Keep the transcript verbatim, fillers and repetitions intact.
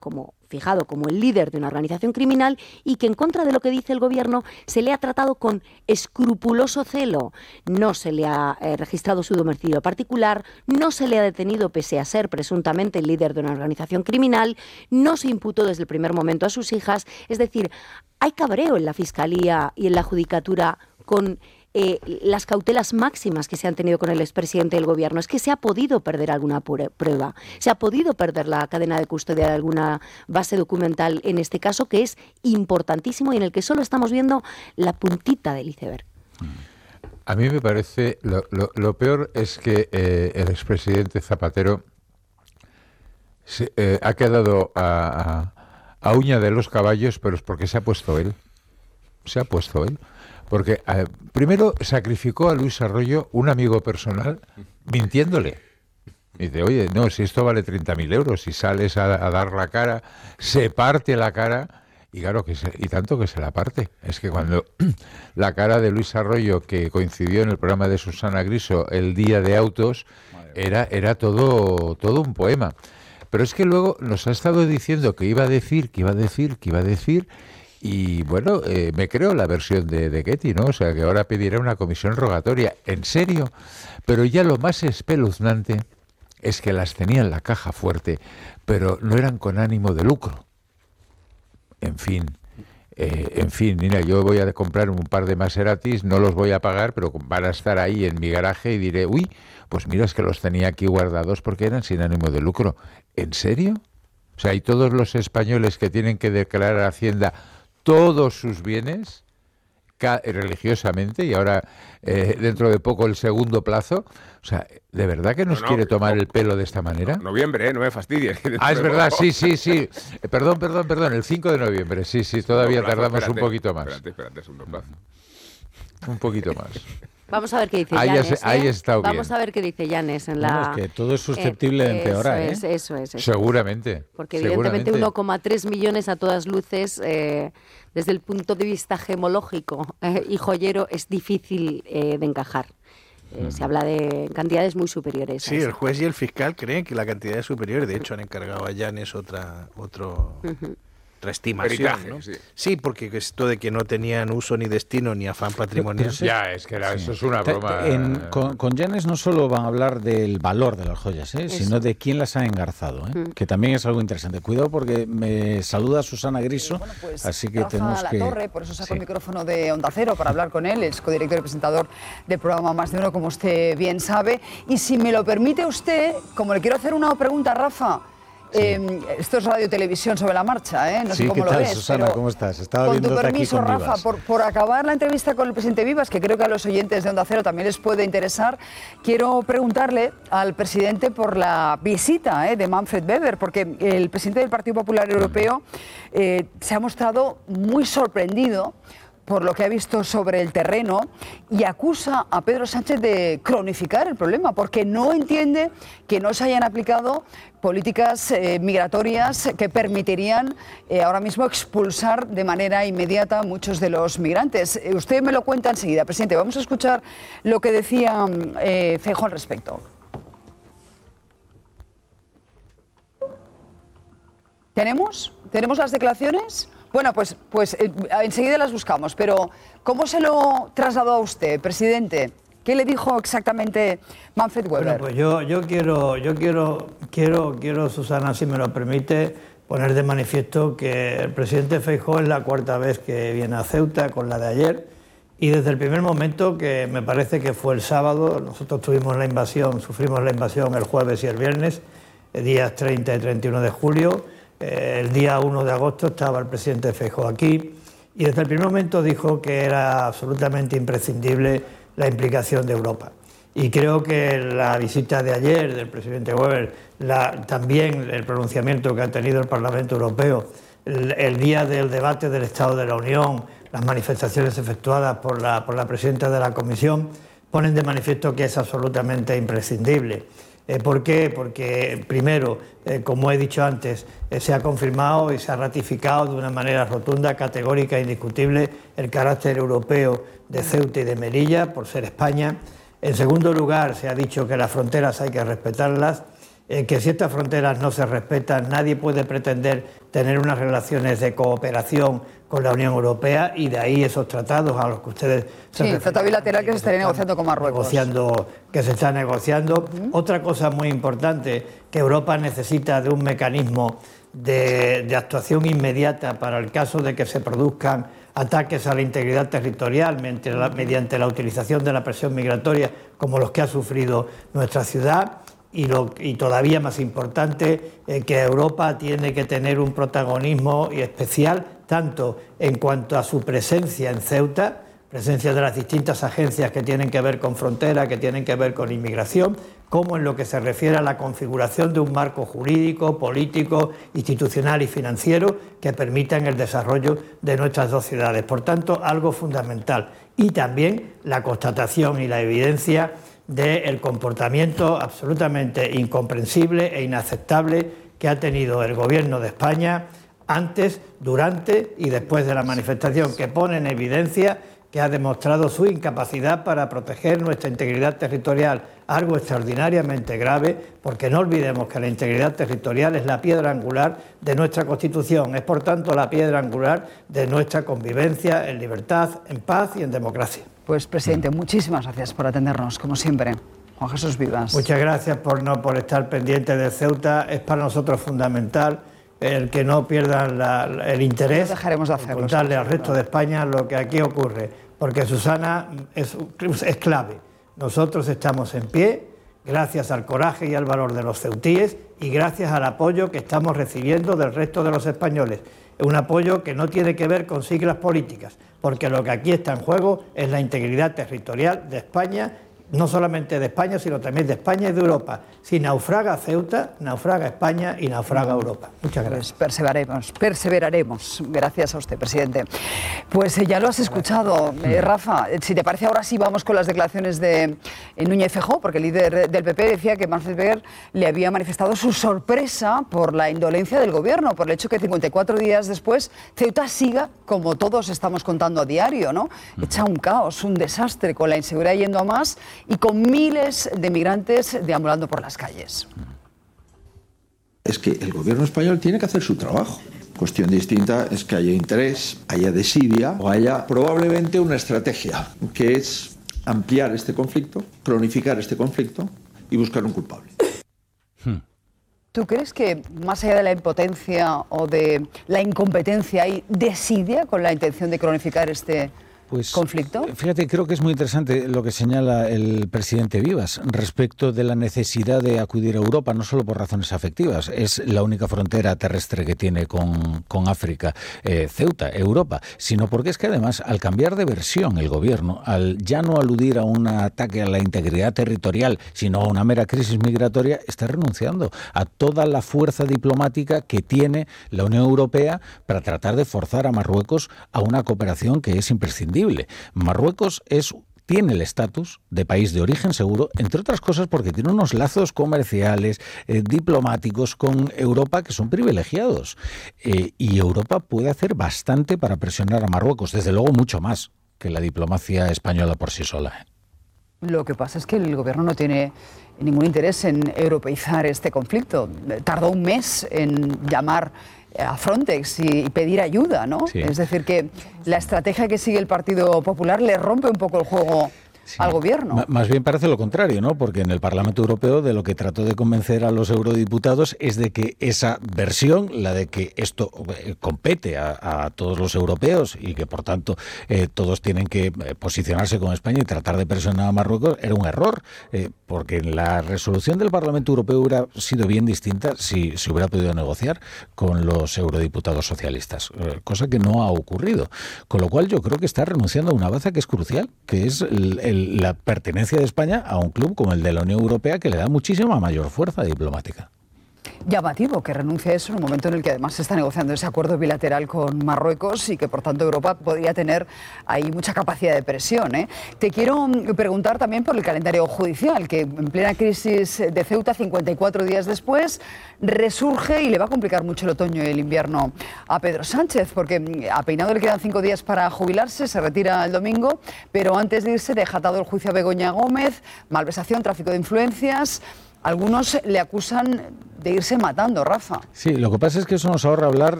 como fijado como el líder de una organización criminal y que en contra de lo que dice el gobierno se le ha tratado con escrupuloso celo. No se le ha eh, registrado su domicilio particular, no se le ha detenido pese a ser presuntamente el líder de una organización criminal, no se imputó desde el primer momento a sus hijas. Es decir, hay cabreo en la Fiscalía y en la Judicatura con Eh, las cautelas máximas que se han tenido con el expresidente del gobierno. Es que se ha podido perder alguna prueba, se ha podido perder la cadena de custodia de alguna base documental en este caso, que es importantísimo y en el que solo estamos viendo la puntita del iceberg. A mí me parece, lo, lo, lo peor es que eh, el expresidente Zapatero se, eh, ha quedado a, a, a uña de los caballos, pero es porque se ha puesto él. Se ha puesto él. Porque eh, primero sacrificó a Luis Arroyo, un amigo personal, mintiéndole. Y dice, oye, no, si esto vale treinta mil euros, si sales a, a dar la cara, se parte la cara, y claro, que se, y tanto que se la parte. Es que cuando la cara de Luis Arroyo, que coincidió en el programa de Susana Griso el día de autos, era, era todo, todo un poema. Pero es que luego nos ha estado diciendo que iba a decir, que iba a decir, que iba a decir... Y bueno, eh, me creo la versión de, de Ketty, ¿no? O sea, que ahora pedirá una comisión rogatoria. ¿En serio? Pero ya lo más espeluznante es que las tenía en la caja fuerte, pero no eran con ánimo de lucro. En fin, eh, en fin, mira, yo voy a comprar un par de Maseratis, no los voy a pagar, pero van a estar ahí en mi garaje y diré, uy, pues mira, es que los tenía aquí guardados porque eran sin ánimo de lucro. ¿En serio? O sea, y todos los españoles que tienen que declarar a Hacienda todos sus bienes religiosamente, y ahora eh, dentro de poco el segundo plazo, o sea, ¿de verdad que nos no, no, quiere tomar no, el pelo de esta manera? No, noviembre, ¿eh? No me fastidies. Ah, es verdad, sí, sí, sí. Eh, perdón, perdón, perdón, el cinco de noviembre, sí, sí, todavía plazo, tardamos espérate, un poquito más. Espérate, espérate, segundo plazo. Un poquito más. Vamos a ver qué dice ahí Llanes. Es, ahí ¿eh? está bien. Vamos a ver qué dice Llanes en la... No, es que todo es susceptible eh, de empeorar, eso ¿eh? Es, eso es, eso Seguramente. Porque seguramente. evidentemente uno coma tres millones a todas luces, eh, desde el punto de vista gemológico eh, y joyero, es difícil eh, de encajar. Eh, mm. Se habla de cantidades muy superiores. Sí, el juez y el fiscal creen que la cantidad es superior. De hecho, han encargado a Llanes otra, otro... Uh-huh. Reestimación, ¿no? Sí. sí, porque esto de que no tenían uso ni destino ni afán patrimonial. Pero, pero ya, es que era, sí. eso es una broma. En, con, con Llanes no solo van a hablar del valor de las joyas, ¿eh? sino de quién las ha engarzado, ¿eh? Mm. que también es algo interesante. Cuidado porque me saluda Susana Griso, bueno, pues, así que tenemos que... Torre, por eso saco sí. el micrófono de Onda Cero para hablar con él, es codirector y presentador del programa Más de Uno, como usted bien sabe. Y si me lo permite usted, como le quiero hacer una pregunta a Rafa... Sí. Eh, esto es radio televisión sobre la marcha, ¿eh? No sí, sé cómo ¿qué tal, lo ves. Susana? ¿Cómo estás? Estaba con tu aquí permiso, con Rafa, por, por acabar la entrevista con el presidente Vivas, que creo que a los oyentes de Onda Cero también les puede interesar, quiero preguntarle al presidente por la visita ¿eh? de Manfred Weber, porque el presidente del Partido Popular Europeo eh, se ha mostrado muy sorprendido por lo que ha visto sobre el terreno y acusa a Pedro Sánchez de cronificar el problema, porque no entiende que no se hayan aplicado políticas eh, migratorias que permitirían eh, ahora mismo expulsar de manera inmediata a muchos de los migrantes. Eh, usted me lo cuenta enseguida, presidente. Vamos a escuchar lo que decía eh, Feijóo al respecto. ¿Tenemos? ¿Tenemos las declaraciones? Bueno, pues, pues eh, enseguida las buscamos, pero ¿cómo se lo trasladó a usted, presidente? ¿Qué le dijo exactamente Manfred Weber? Bueno, pues yo, yo quiero, yo quiero, quiero, quiero, Susana, si me lo permite, poner de manifiesto que el presidente Feijóo es la cuarta vez que viene a Ceuta, con la de ayer, y desde el primer momento, que me parece que fue el sábado, nosotros tuvimos la invasión, sufrimos la invasión el jueves y el viernes, días treinta y treinta y uno de julio, el día uno de agosto estaba el presidente Feijóo aquí y desde el primer momento dijo que era absolutamente imprescindible la implicación de Europa. Y creo que la visita de ayer del presidente Weber, la, también el pronunciamiento que ha tenido el Parlamento Europeo, el, el día del debate del Estado de la Unión, las manifestaciones efectuadas por la, por la presidenta de la Comisión, ponen de manifiesto que es absolutamente imprescindible. Eh, ¿Por qué? Porque, primero, eh, como he dicho antes, eh, se ha confirmado y se ha ratificado de una manera rotunda, categórica e indiscutible el carácter europeo de Ceuta y de Melilla, por ser España. En segundo lugar, se ha dicho que las fronteras hay que respetarlas. eh, que si estas fronteras no se respetan, nadie puede pretender tener unas relaciones de cooperación con la Unión Europea, y de ahí esos tratados a los que ustedes se sí, tratado bilateral que se estaría negociando con Marruecos. Negociando, que se está negociando. Uh-huh. Otra cosa muy importante, que Europa necesita de un mecanismo de, de actuación inmediata para el caso de que se produzcan ataques a la integridad territorial mediante la, mediante la utilización de la presión migratoria, como los que ha sufrido nuestra ciudad. Y, lo, y todavía más importante, eh, que Europa tiene que tener un protagonismo especial, tanto en cuanto a su presencia en Ceuta, presencia de las distintas agencias que tienen que ver con frontera, que tienen que ver con inmigración, como en lo que se refiere a la configuración de un marco jurídico, político, institucional y financiero que permitan el desarrollo de nuestras dos ciudades. Por tanto, algo fundamental. Y también la constatación y la evidencia del comportamiento absolutamente incomprensible e inaceptable que ha tenido el Gobierno de España antes, durante y después de la manifestación, que pone en evidencia que ha demostrado su incapacidad para proteger nuestra integridad territorial, algo extraordinariamente grave, porque no olvidemos que la integridad territorial es la piedra angular de nuestra Constitución, es por tanto la piedra angular de nuestra convivencia en libertad, en paz y en democracia. Pues, presidente, muchísimas gracias por atendernos, como siempre. Juan Jesús Vivas. Muchas gracias por, no, por estar pendiente de Ceuta. Es para nosotros fundamental el que no pierdan la, el interés. No dejaremos de hacerlo. Contarle al resto de España lo que aquí ocurre, porque Susana es, es clave. Nosotros estamos en pie gracias al coraje y al valor de los ceutíes y gracias al apoyo que estamos recibiendo del resto de los españoles. Un apoyo que no tiene que ver con siglas políticas, porque lo que aquí está en juego es la integridad territorial de España, no solamente de España, sino también de España y de Europa. Si naufraga Ceuta, naufraga España y naufraga Europa. Muchas gracias. Pues perseveraremos, perseveraremos. Gracias a usted, presidente. Pues eh, ya lo has escuchado, eh, Rafa. Si te parece, ahora sí vamos con las declaraciones de eh, Núñez Feijóo, porque el líder del P P decía que Manfred Weber le había manifestado su sorpresa por la indolencia del gobierno, por el hecho que cincuenta y cuatro días después Ceuta siga, como todos estamos contando a diario, ¿no? Echa un caos, un desastre, con la inseguridad yendo a más y con miles de migrantes deambulando por las calles. Es que el gobierno español tiene que hacer su trabajo. Cuestión distinta es que haya interés, haya desidia o haya probablemente una estrategia, que es ampliar este conflicto, cronificar este conflicto y buscar un culpable. ¿Tú crees que más allá de la impotencia o de la incompetencia hay desidia con la intención de cronificar este Pues, conflicto? Fíjate, creo que es muy interesante lo que señala el presidente Vivas respecto de la necesidad de acudir a Europa, no solo por razones afectivas, es la única frontera terrestre que tiene con, con África, eh, Ceuta, Europa, sino porque es que además, al cambiar de versión el gobierno, al ya no aludir a un ataque a la integridad territorial, sino a una mera crisis migratoria, está renunciando a toda la fuerza diplomática que tiene la Unión Europea para tratar de forzar a Marruecos a una cooperación que es imprescindible. Marruecos es, tiene el estatus de país de origen seguro, entre otras cosas porque tiene unos lazos comerciales, eh, diplomáticos con Europa que son privilegiados. Eh, y Europa puede hacer bastante para presionar a Marruecos, desde luego mucho más que la diplomacia española por sí sola. Lo que pasa es que el gobierno no tiene ningún interés en europeizar este conflicto. Tardó un mes en llamar a Frontex y pedir ayuda, ¿no? Sí. Es decir, que la estrategia que sigue el Partido Popular le rompe un poco el juego sí. al gobierno. M- más bien parece lo contrario, ¿no? Porque en el Parlamento Europeo de lo que trató de convencer a los eurodiputados es de que esa versión, la de que esto eh, compete a, a todos los europeos y que por tanto eh, todos tienen que eh, posicionarse con España y tratar de presionar a Marruecos, era un error, eh, porque la resolución del Parlamento Europeo hubiera sido bien distinta si se hubiera podido negociar con los eurodiputados socialistas, eh, cosa que no ha ocurrido. Con lo cual yo creo que está renunciando a una baza que es crucial, que es el, el, la pertenencia de España a un club como el de la Unión Europea, que le da muchísima mayor fuerza diplomática. Llamativo que renuncie a eso en un momento en el que además se está negociando ese acuerdo bilateral con Marruecos y que por tanto Europa podría tener ahí mucha capacidad de presión, ¿eh? Te quiero preguntar también por el calendario judicial, que en plena crisis de Ceuta, cincuenta y cuatro días después, resurge y le va a complicar mucho el otoño y el invierno a Pedro Sánchez, porque a Peinado le quedan cinco días para jubilarse, se retira el domingo, pero antes de irse deja atado el juicio a Begoña Gómez, malversación, tráfico de influencias. algunos le acusan de irse matando, Rafa. Sí, lo que pasa es que eso nos ahorra hablar